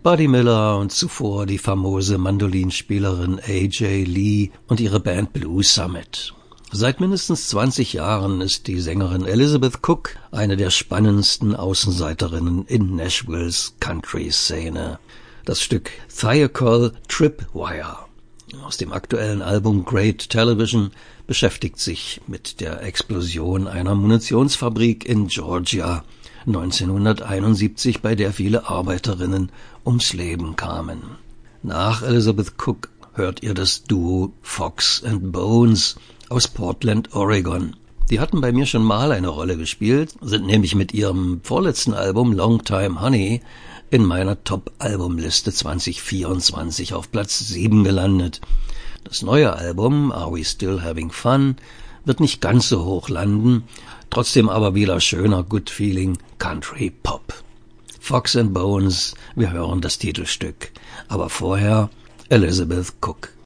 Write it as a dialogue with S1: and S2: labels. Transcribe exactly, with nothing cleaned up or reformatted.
S1: Buddy Miller und zuvor die famose Mandolinspielerin A J Lee und ihre Band Blue Summit. Seit mindestens zwanzig Jahren ist die Sängerin Elizabeth Cook eine der spannendsten Außenseiterinnen in Nashvilles Country-Szene. Das Stück Thiokol Tripwire aus dem aktuellen Album Great Television beschäftigt sich mit der Explosion einer Munitionsfabrik in Georgia neunzehnhunderteinundsiebzig, bei der viele Arbeiterinnen ums Leben kamen. Nach Elizabeth Cook hört ihr das Duo Fox and Bones aus Portland, Oregon. Die hatten bei mir schon mal eine Rolle gespielt, sind nämlich mit ihrem vorletzten Album Long Time Honey in meiner Top-Albumliste zwanzig vierundzwanzig auf Platz sieben gelandet. Das neue Album Are We Still Having Fun wird nicht ganz so hoch landen, trotzdem aber wieder schöner Good Feeling Country Pop. Fox and Bones, wir hören das Titelstück, aber vorher Elizabeth Cook.